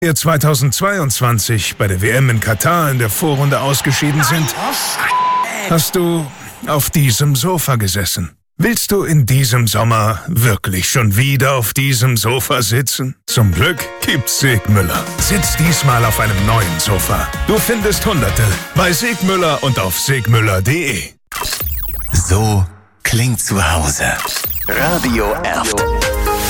wir 2022 bei der WM in Katar in der Vorrunde ausgeschieden sind, hast du auf diesem Sofa gesessen. Willst du in diesem Sommer wirklich schon wieder auf diesem Sofa sitzen? Zum Glück gibt's Segmüller. Sitz diesmal auf einem neuen Sofa. Du findest Hunderte bei Segmüller und auf segmüller.de. So klingt zu Hause. Radio Erft.